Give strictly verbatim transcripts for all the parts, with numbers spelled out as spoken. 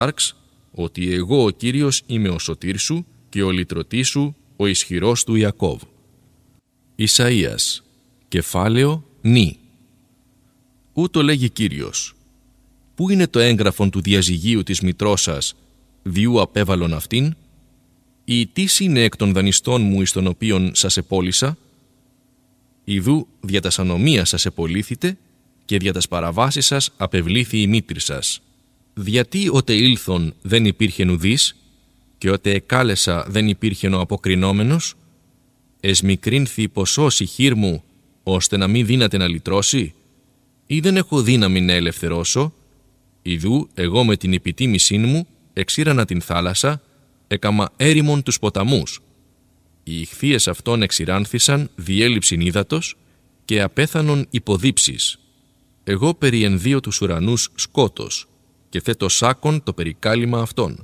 ότι εγώ ο Κύριος είμαι ο σωτήρ σου και ο λυτρωτής σου, ο ισχυρός του Ιακώβ. Ισαΐας, κεφάλαιο νη. Ούτω λέγει Κύριος: Πού είναι το έγγραφον του διαζυγίου της μητρός σας, διού απέβαλον αυτήν, ή τίς είναι εκ των δανειστών μου εις τον οποίον σας επόλυσα? Ιδού δια τας ανομίας σας επολύθητε και δια τας παραβάσεις σας απευλήθη η μήτρη σας. Γιατί ότε ήλθον δεν υπήρχε ουδής, και ότε εκάλεσα δεν υπήρχε ο αποκρινόμενος? Εσμικρύνθη ποσός η χείρ μου, ώστε να μην δύναται να λυτρώσει? Ή δεν έχω δύναμη να ελευθερώσω? Ιδού εγώ με την επιτίμησή μου εξήρανα την θάλασσα, έκαμα έρημον τους ποταμούς. Οι ηχθείες αυτών εξηράνθησαν διέλειψην ύδατος και απέθανον υποδίψεις. Εγώ περιενδύω τους ουρανούς σκότος και θέτω σάκον το περικάλυμα αυτών.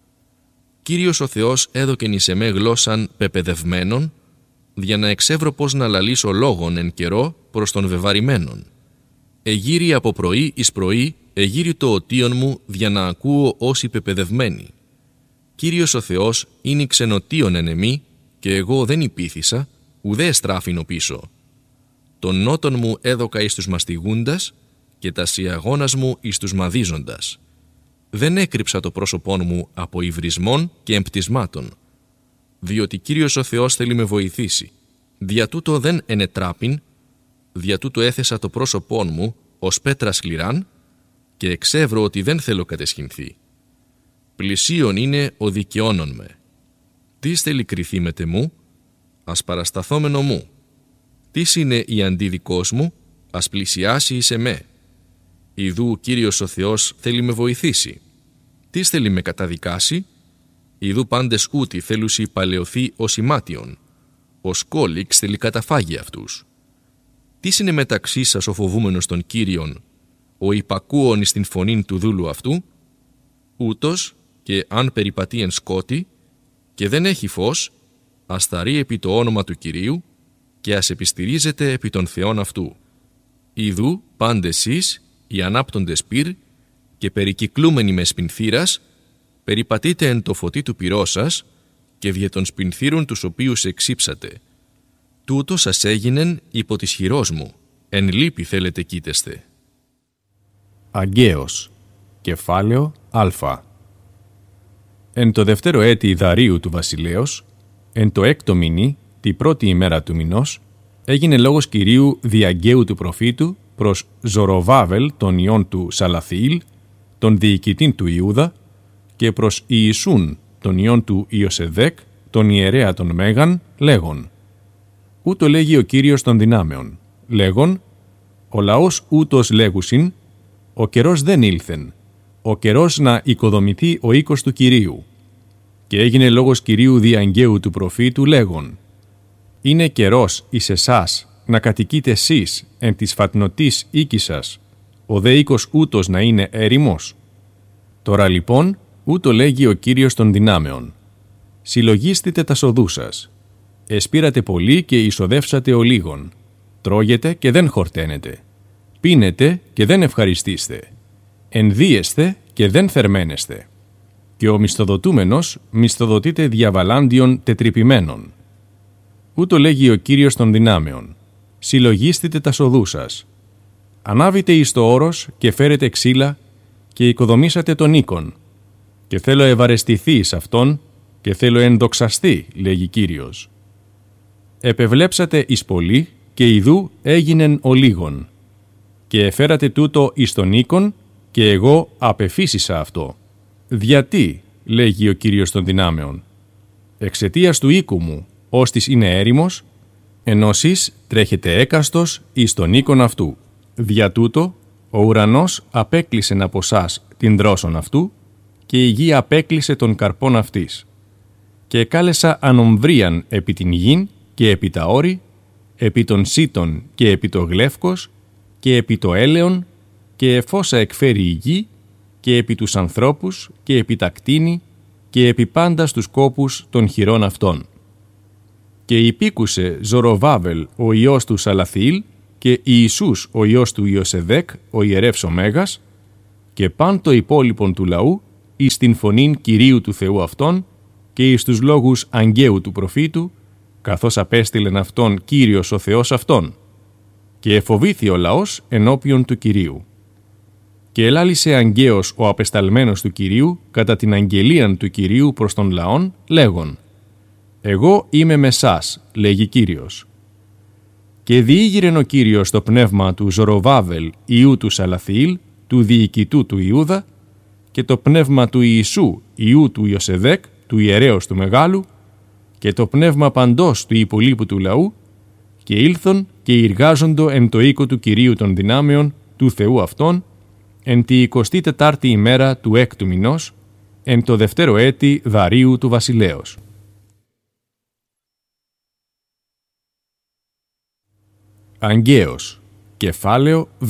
Κύριος ο Θεός έδωκεν εις εμέ γλώσσαν πεπαιδευμένων, για να εξεύρω πώς να λαλήσω λόγον εν καιρό προς τον βεβαρημένον. Εγύρι από πρωί εις πρωί, εγύρι το οτίον μου, για να ακούω όσοι πεπαιδευμένοι. Κύριος ο Θεός είναι ξενοτίον εν εμή, και εγώ δεν υπήθησα, ουδέ εστράφινο πίσω. Τον νότον μου έδωκα εις τους μαστιγούντας, και τα σιαγώνας μου εις τους μαδίζοντας. Δεν έκρυψα το πρόσωπόν μου από υβρισμών και εμπτυσμάτων, διότι Κύριος ο Θεός θέλει με βοηθήσει. Δια τούτο δεν ενετράπην, δια τούτο έθεσα το πρόσωπόν μου ως πέτρα σκληράν, και εξεύρω ότι δεν θέλω κατεσχυνθεί. Πλησίον είναι ο δικαιώνων με. Τίς θέλει κριθεί μετε μου, ας παρασταθόμενο μου. Τίς είναι η αντίδικός μου, ας πλησιάσει εις εμέ. Ιδού Κύριος ο Θεός θέλει με βοηθήσει. Τίς θέλει με καταδικάσει? Ιδού πάντες ούτι θέλουσι παλαιωθεί ως ημάτιον. Ο σκόλιξ θέλει καταφάγει αυτούς. Τίς είναι μεταξύ σας ο φοβούμενος των Κύριων, ο υπακούων εις την φωνήν του δούλου αυτού? Ούτως, και αν περιπατεί εν σκότη και δεν έχει φως, ας θαρεί επί το όνομα του Κυρίου και ας επιστηρίζεται επί των θεών αυτού. Ιδού πάντες εσείς, οι ανάπτοντες πυρ και περικυκλούμενοι με σπινθήρας, περιπατείτε εν το φωτί του πυρός σας και δια των σπινθήρων τους οποίους εξύψατε. Τούτο σας έγινεν υπό της χειρός μου, εν λύπη θέλετε κοίτεστε. Αγκαίος, κεφάλαιο Α. Εν το δευτέρο έτη Δαρίου του βασιλέως, εν το έκτο μηνύ, τη πρώτη ημέρα του μηνός, έγινε λόγος Κυρίου δι' Αγκαίου του προφήτου προς Ζωροβάβελ τον ιών του Σαλαθιήλ, τον διοικητήν του Ιούδα, και προς Ιησούν τον ιών του Ιωσεδέκ, τον ιερέα των Μέγαν, λέγον: Ούτω λέγει ο Κύριος των δυνάμεων, λέγον: Ο λαός ούτως λέγουσιν, ο καιρός δεν ήλθεν, ο καιρός να οικοδομηθεί ο οίκος του Κυρίου. Και έγινε λόγος Κυρίου δι' Αγκαίου του προφήτου, λέγον: Είναι καιρός εις εσάς να κατοικείτε εσείς εν της φατνωτής οίκης σας, ο δε οίκος ούτως να είναι έρημος. Τώρα λοιπόν, ούτω λέγει ο Κύριος των δυνάμεων: Συλλογίστητε τα σοδού σας. Εσπήρατε πολύ και εισοδεύσατε ο λίγον. Τρώγετε και δεν χορταίνετε. Πίνετε και δεν ευχαριστήστε. Ενδύεστε και δεν θερμαίνεστε. Και ο μισθοδοτούμενος μισθοδοτείται διαβαλάντιον τετρυπημένων. Ούτω λέγει ο Κύριος των δυνάμεων: Συλλογίστητε τα σοδού σας. Ανάβετε εις το όρος και φέρετε ξύλα και οικοδομήσατε τον οίκον. Και θέλω ευαρεστηθεί εις αυτόν και θέλω ενδοξαστεί, λέγει Κύριος. Επεβλέψατε εις πολύ και ιδού έγινεν ο λίγον. Και εφέρατε τούτο εις τον οίκον και εγώ απεφύσισα αυτό. Γιατί, λέγει ο Κύριος των δυνάμεων, εξαιτίας του οίκου μου, ώστις είναι έρημος, ενώ εσείς τρέχετε έκαστος εις τον οίκον αυτού. Δια τούτο, ο ουρανός απέκλεισεν από σας την δρόσον αυτού και η γη απέκλεισε τον καρπόν αυτής. Και κάλεσα ανομβρίαν επί την γην και επί τα όρη, επί των σίτων και επί το γλεύκος και επί το έλεον και εφόσα εκφέρει η γη και επί τους ανθρώπους και επί τα κτήνη και επί πάντα στους κόπους των χειρών αυτών. Και υπήκουσε Ζωροβάβελ ο ιός του Σαλαθιήλ και Ιησούς ο ιός του Ιωσεδέκ ο ιερεύς ο Μέγας και παν το υπόλοιπον του λαού εις την φωνήν Κυρίου του Θεού αυτόν και εις τους λόγους Αγγαίου του προφήτου, καθώς απέστειλεν αυτόν Κύριος ο Θεός αυτόν. Και εφοβήθη ο λαός ενώπιον του Κυρίου. Και ελάλησε Αγγαίος ο απεσταλμένος του Κυρίου κατά την αγγελίαν του Κυρίου προς τον λαόν, λέγον: «Εγώ είμαι με σας, λέγει Κύριος». Και διήγηρεν ο Κύριος το πνεύμα του Ζωροβάβελ ιού του Σαλαθιήλ, του διοικητού του Ιούδα, και το πνεύμα του Ιησού ιού του Ιωσεδέκ, του ιερέως του Μεγάλου, και το πνεύμα παντός του υπολείπου του λαού, και ήλθον και εργάζοντο εν το οίκο του Κυρίου των δυνάμεων του Θεού αυτών, εν τη εικοστή τετάρτη ημέρα του έκτου μηνός, εν το δευτέρο έτη Δαρίου του βασιλέως. Αγγαίος, κεφάλαιο Β.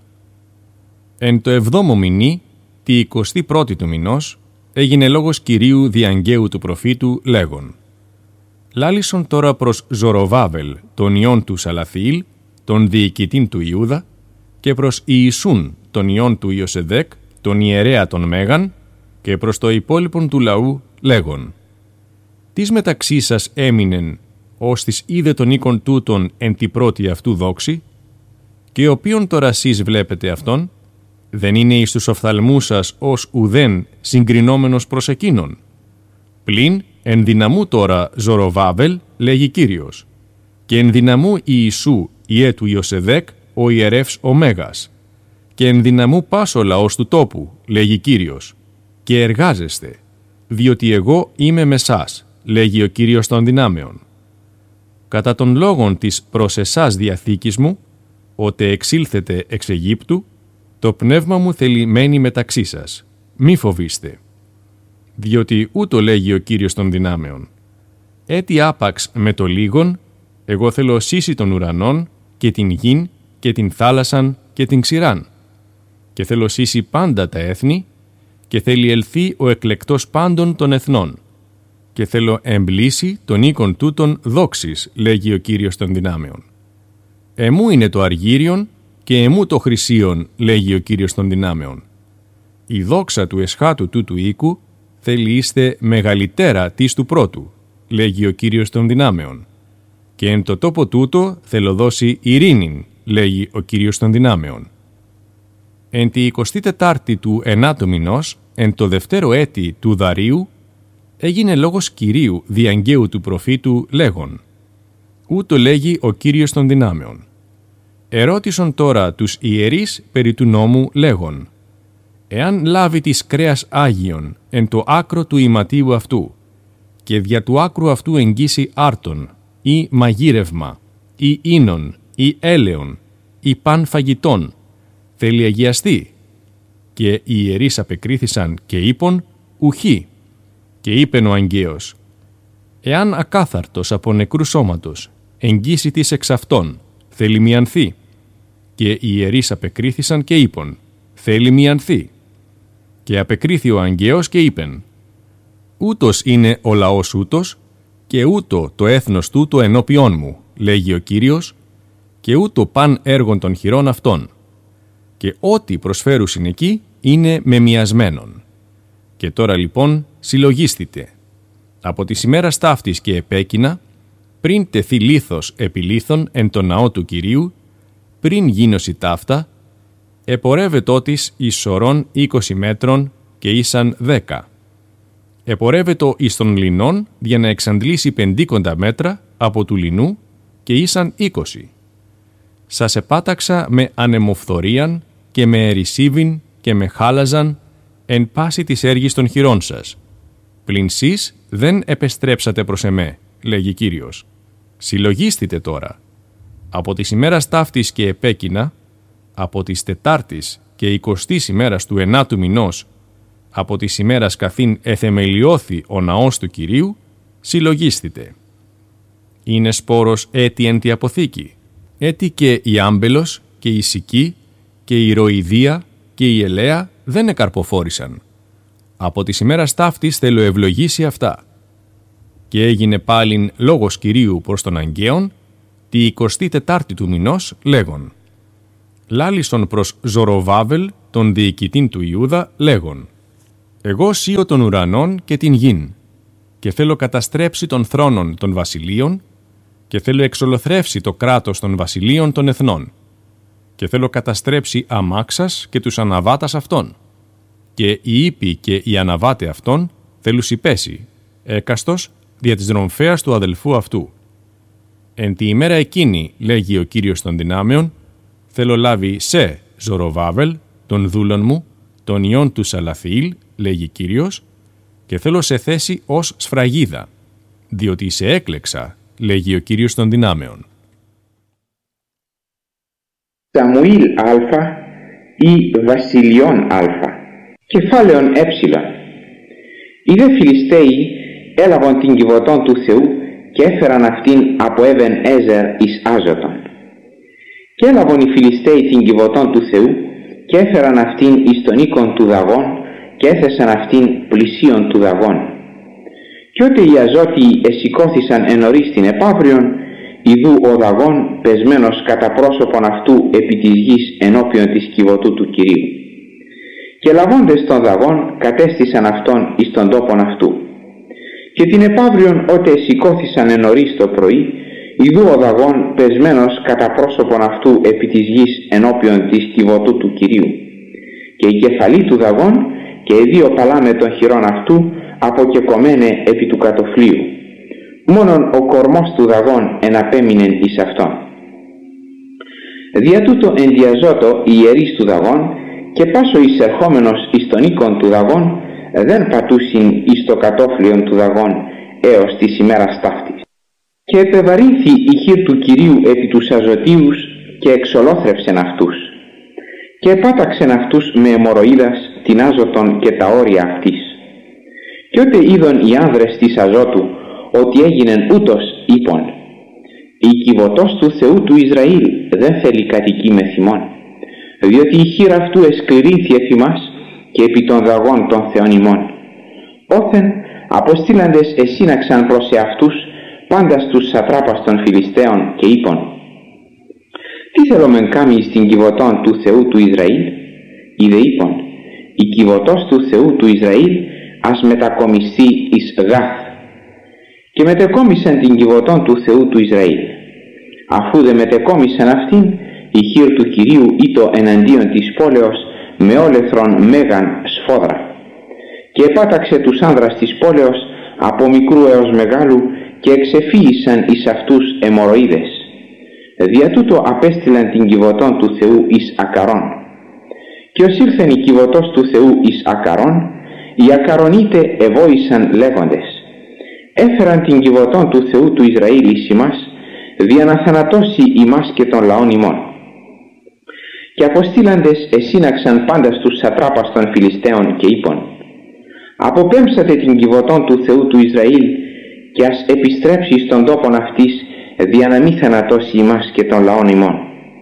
Εν το εβδόμο μηνύ, τη εικοστή πρώτη του μηνός, έγινε λόγος Κυρίου δι' Αγγαίου του προφήτου, λέγον: «Λάλησον τώρα προς Ζωροβάβελ, τον ιόν του Σαλαθιήλ, τον διοικητήν του Ιούδα, και προς Ιησούν, τον ιόν του Ιωσεδέκ, τον ιερέα των Μέγαν, και προς το υπόλοιπον του λαού, λέγον: Τις μεταξύ σας έμεινεν, ως της είδε των οίκων τούτων εν τη πρώτη αυτού δόξη, και οποίον τώρα σεις βλέπετε αυτόν, δεν είναι εις τους οφθαλμούς σας ως ουδέν συγκρινόμενος προς εκείνον. Πλην εν δυναμού τώρα Ζωροβάβελ, λέγει Κύριος, και εν δυναμού Ιησού ιέ του Ιωσεδέκ, ο ιερεύς ο Μέγας, και εν δυναμού πας ο λαός του τόπου, λέγει Κύριος, και εργάζεστε, διότι εγώ είμαι με σας, λέγει ο Κύριος των δυνάμεων. Κατά των λόγων της προς εσάς διαθήκης μου, ότε εξήλθετε εξ Αιγύπτου, το πνεύμα μου θελημένη μεταξύ σας. Μη φοβήστε. Διότι ούτω λέγει ο Κύριος των δυνάμεων. Έτι άπαξ με το λίγον, εγώ θέλω σύσει των ουρανών και την γην και την θάλασσαν και την ξηράν. Και θέλω σύσει πάντα τα έθνη και θέλει ελθεί ο εκλεκτός πάντων των εθνών. Και θέλω εμπλήσει των οίκων τούτων δόξης, λέγει ο Κύριος των δυνάμεων. Εμού είναι το αργύριον και εμού το χρυσίον, λέγει ο Κύριος των δυνάμεων. Η δόξα του εσχάτου τούτου οίκου θέλει είστε μεγαλύτερα της του πρώτου, λέγει ο Κύριος των δυνάμεων. Και εν το τόπο τούτο θέλω δώσει ειρήνην, λέγει ο Κύριος των δυνάμεων. Εν τη εικοστή τετάρτη του ενάτου μηνός, εν το δευτέρο έτη του Δαρίου, έγινε λόγος Κυρίου δι' Αγγαίου του προφήτου, λέγον: Ούτω λέγει ο Κύριος των δυνάμεων. Ερώτησον τώρα τους ιερείς περί του νόμου, λέγον: Εάν λάβει της κρέας Άγιον εν το άκρο του ηματίου αυτού, και δια του άκρου αυτού εγγύσει άρτον, ή μαγείρευμα, ή ίνον, ή έλεον, ή παν φαγητών, θέλει αγιαστεί. Και οι ιερείς απεκρίθησαν και είπον: Ουχή. Και είπεν ο Αγγαίος: Εάν ακάθαρτος από νεκρού σώματος εγγύσει της εξ αυτών, θέλει μιανθεί. Και οι ιερείς απεκρίθησαν και είπον: Θέλει μιανθεί. Και απεκρίθη ο Αγγαίος και είπεν: Ούτως είναι ο λαός ούτως, και ούτω το έθνος τούτο ενώπιόν μου, λέγει ο Κύριος, και ούτω παν έργων των χειρών αυτών. Και ό,τι προσφέρουσιν εκεί είναι μεμιασμένον. Και τώρα λοιπόν συλλογίστητε. Από της ημέρας ταύτης και επέκεινα, πριν τεθεί λίθος επί λίθον εν το ναό του Κυρίου, πριν γίνωση ταύτα, επορεύεται ότις εις σωρών είκοσι μέτρων και ίσαν δέκα. Επορεύεται εις των λινών για να εξαντλήσει πεντήκοντα μέτρα από του λινού και ίσαν είκοσι. Σας επάταξα με ανεμοφθορίαν και με ερησίβιν και με χάλαζαν εν πάση της έργης των χειρών σας. Πλην σεις δεν επεστρέψατε προς εμέ, λέγει Κύριος. Συλλογίστητε τώρα. Από της ημέρας ταύτης και επέκεινα, από της τετάρτης και εικοστής ημέρας του ενάτου μηνός, από της ημέρας καθήν εθεμελιώθη ο ναός του Κυρίου, συλλογίστητε. Είναι σπόρος έτη εν τη αποθήκη, έτη και η άμπελος και η σική και η ροηδία και η ελαία δεν εκαρποφόρησαν. Από της ημέρας ταύτης θέλω ευλογήσει αυτά. Και έγινε πάλιν λόγος Κυρίου προς τον Αγγαίον, τη εικοστή τετάρτη του μηνός, λέγον: Λάλησον προς Ζωροβάβελ, τον διοικητήν του Ιούδα, λέγον: Εγώ σύω των ουρανών και την γην, και θέλω καταστρέψει των θρόνων των βασιλείων, και θέλω εξολοθρεύσει το κράτος των βασιλείων των εθνών, και θέλω καταστρέψει αμάξας και τους αναβάτας αυτών, και οι ύποι και οι αναβάτε αυτών θέλουν συπέσει, έκαστος δια της ρομφέας του αδελφού αυτού. Εν τη ημέρα εκείνη, λέγει ο Κύριος των δυνάμεων, θέλω λάβει σε Ζωροβάβελ, τον δούλον μου, τον ιόν του Σαλαθιήλ, λέγει Κύριος, και θέλω σε θέση ως σφραγίδα, διότι σε έκλεξα, λέγει ο Κύριος των δυνάμεων. Σαμουήλ Α ή Βασιλειών Α. Κεφάλαιον ε. Οι δε Φιλιστέοι έλαβαν την κιβωτόν του Θεού και έφεραν αυτήν από Έβεν Έζερ εις Άζωτον. Και έλαβαν οι Φιλιστέοι την κιβωτόν του Θεού και έφεραν αυτήν εις τον οίκον του Δαγών και έθεσαν αυτήν πλησίον του Δαγών. Και ότε οι Αζώτιοι εσηκώθησαν ενωρίς την επαύριον, ιδού ο Δαγών πεσμένος κατά πρόσωπον αυτού επί της γης ενώπιον της κιβωτού του Κυρίου. Και λαβώντες τον Δαγών κατέστησαν αυτόν εις τον τόπον αυτού. Και την επαύριον ότε εσηκώθησαν ενωρίς το πρωί, ιδού ο Δαγών πεσμένος κατά πρόσωπον αυτού επί της γης ενώπιον της κιβωτού του Κυρίου. Και η κεφαλή του Δαγών και οι δύο παλάμε των χειρών αυτού αποκεκομένε επί του κατοφλίου. Μόνον ο κορμός του Δαγών εναπέμεινεν εις αυτόν. Δια τούτο ενδιαζότο οι ιερείς του Δαγών και πάσο εισερχόμενος εις τον οίκον του Δαγών δεν πατούσιν εις το κατόφλιον του Δαγών έως της ημέρας ταύτης. Και επεβαρύνθη η χείρ του Κυρίου επί τους Αζωτίους και εξολόθρευσεν αυτούς. Και επάταξεν αυτούς με αιμορροίδας την Άζωτον και τα όρια αυτής. Και ότε είδον οι άνδρες της Αζώτου ότι έγινεν ούτως, είπον, η κιβωτός του Θεού του Ισραήλ δεν θέλει κατοικεί με θυμών, διότι η χείρα αυτού εσκληρύνθη εφ' ημάς και επί των Δαγών των Θεών ημών. Όθεν αποστήλαντες εσύναξαν προς εαυτούς πάντα στους σατράπας των Φιλιστέων και είπον, τι θέλομεν κάμει στην κιβωτόν του Θεού του Ισραήλ? Είδε είπον, η κιβωτός του Θεού του Ισραήλ ας μετακομιστεί εις Γάθ. Και μετεκόμισαν την κιβωτόν του Θεού του Ισραήλ. Αφού δε μετεκόμισαν αυτήν, η χείρ του Κυρίου ήτο εναντίον της πόλεως με όλεθρον μέγαν σφόδρα. Και επάταξε τους άνδρας της πόλεως από μικρού έως μεγάλου και εξεφύησαν εις αυτούς αιμορροίδες. Δια τούτο απέστειλαν την κιβωτόν του Θεού εις Ακαρών. Και ως ήρθεν η κιβωτός του Θεού εις Ακαρών, οι Ακαρονίτε εβόησαν λέγοντες, έφεραν την κιβωτόν του Θεού του Ισραήλ εις ημάς, δια να θανατώσει ημάς και των λαών ημών. Και αποστήλαντες εσύναξαν πάντα στους σατράπας των Φιλιστέων και είπον, αποπέμψατε την κιβωτόν του Θεού του Ισραήλ και ας επιστρέψει στον τόπον αυτής, δια να μη θανατώσει ημάς και των λαών ημών.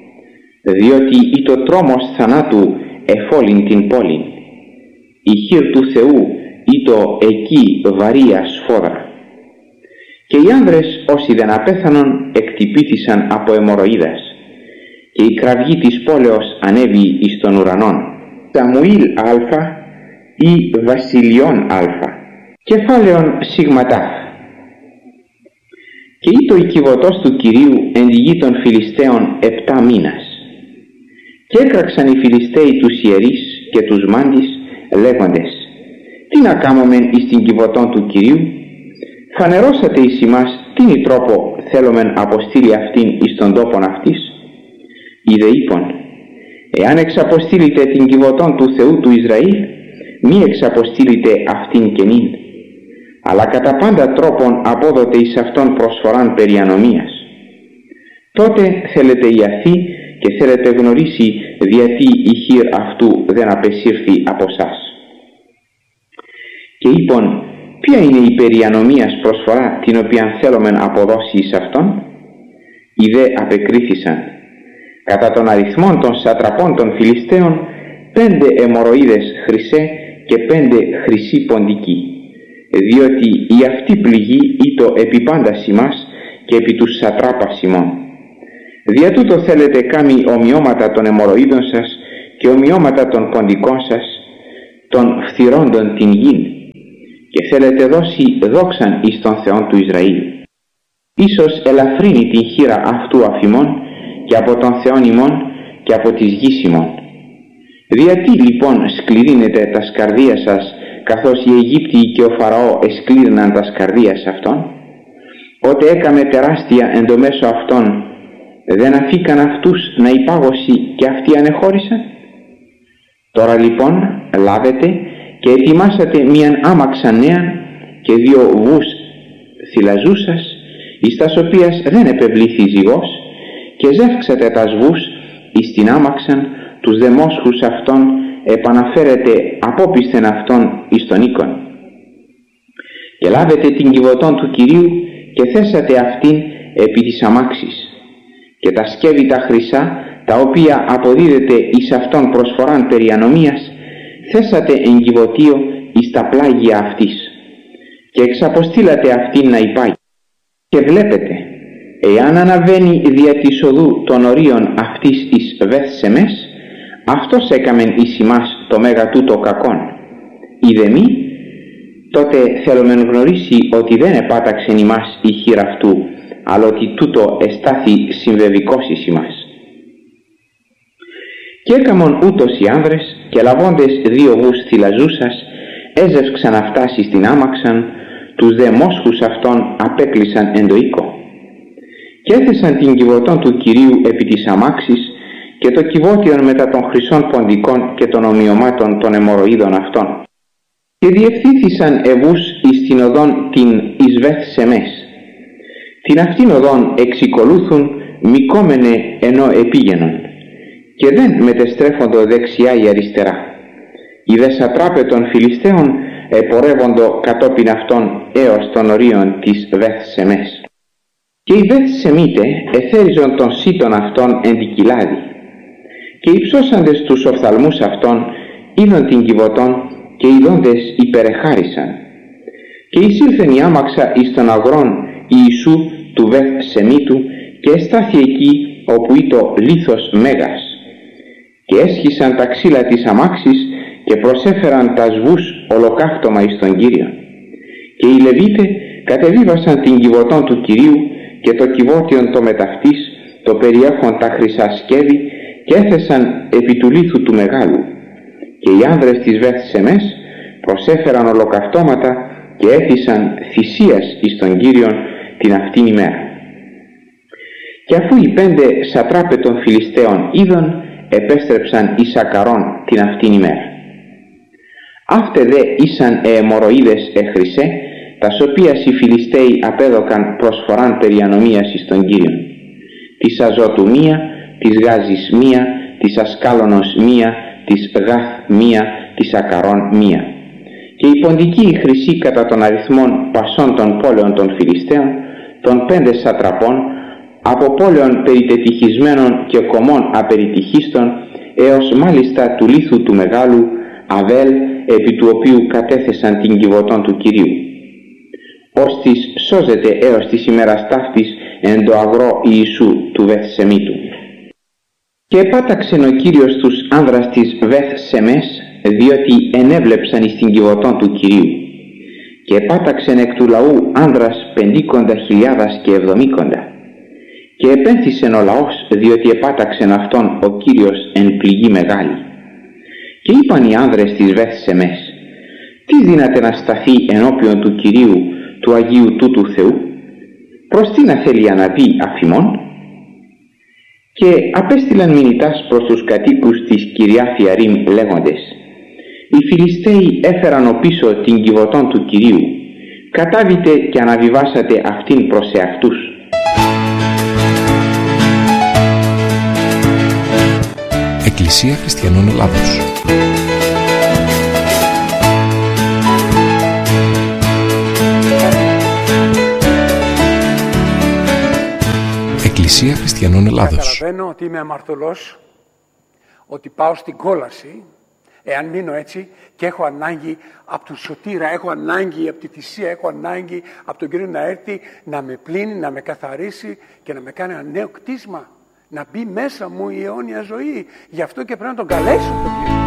Διότι ή το τρόμος θανάτου εφόλην την πόλην, η χείρ του Θεού ή το εκεί βαρία σφόδρα. Και οι άνδρες όσοι δεν απέθανον εκτυπήθησαν από αιμορροίδας και η κραυγή της πόλεως ανέβη εις των ουρανών. Σαμουήλ Α ή Βασιλειών Α. Κεφάλαιον σιγματάφ. Και ήτο η κιβωτός του Κυρίου εν τη γη των Φιλιστέων επτά μήνας. Και έκραξαν οι Φιλιστέοι τους ιερείς και τους μάντις λέγοντες, τι να κάμομεν εις την κιβωτόν του Κυρίου? Φανερώσατε εις ημάς τίνη τρόπο θέλομεν αποστείλει αυτήν εις τον τόπον αυτής? Είδε είπον, εάν εξαποστείλετε την κιβωτόν του Θεού του Ισραήλ, μη εξαποστείλετε αυτήν καινήν, αλλά κατά πάντα τρόπον απόδοτε εις αυτόν προσφοράν περί ανομίας. Τότε θέλετε ιαθεί και θέλετε γνωρίσει γιατί η χείρ αυτού δεν απεσύρθη από σας. Και είπον, ποια είναι η περί ανομίας προσφορά την οποία θέλομεν αποδώσει εις αυτόν? Οι δε απεκρίθησαν, κατά των αριθμών των σατραπών των Φιλιστέων, πέντε αιμορροίδες χρυσέ και πέντε χρυσοί ποντικοί, διότι η αυτή πληγή ήτο επί πάντας ημάς και επί τους σατράπας ημών. Δια τούτο θέλετε κάμει ομοιώματα των αιμορροίδων σας και ομοιώματα των ποντικών σας, των φθυρόντων την γην, και θέλετε δώσει δόξαν εις τον Θεόν του Ισραήλ. Ίσως ελαφρύνει την χείρα αυτού αφημών και από τον Θεόν ημών και από της γης ημών. Γιατί λοιπόν σκληρύνετε τα σκαρδία σας, καθώς οι Αιγύπτιοι και ο Φαραώ εσκλήρναν τα σκαρδία αυτών? Ότε έκαμε τεράστια εν το μέσο αυτών, δεν αφήκαν αυτούς να υπάγωση και αυτοί ανεχώρησαν? Τώρα λοιπόν λάβετε και ετοιμάσατε μίαν άμαξα νέα και δύο βούς θυλαζούσας, εις τας οποίας δεν επευλήθη ζυγός, και ζεύξατε τας βούς εις την άμαξαν, τους δεμόσχους αυτών επαναφέρετε απόπισθεν αυτών εις τον οίκον. Και λάβετε την κιβωτόν του Κυρίου και θέσατε αυτήν επί της αμάξης, και τα σκεύη τα χρυσά, τα οποία αποδίδετε εις αυτόν προσφοράν περί ανομίας, θέσατε εγκιβωτίο εις τα πλάγια αυτής, και εξαποστήλατε αυτήν να υπάγει. Και βλέπετε, εάν αναβαίνει δια της οδού των ορίων αυτής εις Βεθσεμές, αυτός έκαμεν εις ημάς το μέγα τούτο κακόν. Είδε μη, τότε θέλομεν γνωρίσει ότι δεν επάταξεν ημάς η χείρα αυτού, αλλά ότι τούτο εστάθη συμβεβικός εις ημάς. Και έκαμον ούτως οι άνδρες, και λαβώντες δύο βούς θυλαζούσας, έζευξαν αυτάς εις την άμαξαν, τους δε μόσχους αυτών απέκλεισαν εν το οίκο. Και έθεσαν την κιβωτόν του Κυρίου επί της αμάξης και το κιβώτιον μετά των χρυσών ποντικών και των ομοιωμάτων των αιμορροίδων αυτών. Και διευθύνθησαν ευούς εις την οδόν την εις Βεθσεμές. Την αυτήν οδόν εξικολούθουν μηκόμενε ενώ επήγαινον, και δεν μετεστρέφοντο δεξιά ή αριστερά. Οι δε σατράπε των Φιλιστέων επορεύοντο κατόπιν αυτών έως των ορίων της Βεθσεμές. Και οι Βεθσεμίτε εθέριζον των σύτων αυτών εν την κοιλάδη, και υψώσαντες τους οφθαλμούς αυτών είδον την κιβωτόν, και ειδώντες υπερεχάρισαν. Και εισήλθεν η άμαξα εις τον αγρόν Ιησού του Βεθσεμίτου, και εστάθη εκεί όπου ήτο λίθος μέγας. Και έσχισαν τα ξύλα της αμάξης και προσέφεραν τα σβούς ολοκαύτωμα εις τον Κύριον. Και οι Λεβίτε κατεβίβασαν την κιβωτόν του Κυρίου και το κιβώτιον το μεταυτής, το περιέχον τα χρυσά σκεύη, και έθεσαν επί του λίθου του μεγάλου. Και οι άνδρες της Βεθσεμές προσέφεραν ολοκαυτώματα και έθισαν θυσίας εις τον Κύριον την αυτήν ημέρα. Και αφού οι πέντε σατράπε των Φιλιστέων είδον, επέστρεψαν εις Ακαρών την αυτήν ημέρα. Αύτε δε ήσαν αιμορροίδες εχρυσέ, τας οποίας οι Φιλιστέοι απέδωκαν προσφοράν περί ανομίας εις τον Κύριον. Της Αζώτου μία, της Γάζης μία, της Ασκάλωνος μία, της Γάθ μία, της Ακαρών μία. Και οι ποντικοί οι χρυσοί κατά των αριθμών πασών των πόλεων των Φιλιστέων, των πέντε σατραπών, από πόλεων περιτετυχισμένων και κομμών απεριτυχίστων, έως μάλιστα του λίθου του μεγάλου Αβέλ, επί του οποίου κατέθεσαν την κιβωτόν του Κυρίου. Ώστις σώζεται έως της ημέρας ταύτης εν το αγρό Ιησού του Βεθσεμίτου. Και επάταξεν ο Κύριος τους άνδρας της Βεθσεμές, διότι ενέβλεψαν εις την κιβωτόν του Κυρίου. Και επάταξεν εκ του λαού άνδρας πεντήκοντα χιλιάδας και εβδομήκοντα. Και επένθησεν ο λαός, διότι επάταξεν αυτόν ο Κύριος εν πληγή μεγάλη. Και είπαν οι άνδρες της Βεθσεμές, τι δύναται να σταθεί ενώπιον του Κυρίου του Αγίου τούτου Θεού? Προς τι να θέλει να πει αφημών? Και απέστειλαν μηνυτάς προς τους κατοίκους της Κυριάθ Ιαρίμ λέγοντες, οι Φιλιστέοι έφεραν οπίσω την κιβωτόν του Κυρίου, κατάβητε και αναβιβάσατε αυτήν προς εαυτούς. Εκκλησία Χριστιανών Ελλάδος. Εκκλησία Χριστιανών Ελλάδος. Καταλαβαίνω ότι είμαι αμαρτωλός, ότι πάω στην κόλαση, εάν μείνω έτσι, και έχω ανάγκη από τον σωτήρα, έχω ανάγκη από τη θυσία, έχω ανάγκη από τον Κύριο να έρθει να με πλύνει, να με καθαρίσει και να με κάνει ένα νέο κτίσμα. Να μπει μέσα μου η αιώνια ζωή. Γι' αυτό και πρέπει να τον καλέσω τον Κύριο.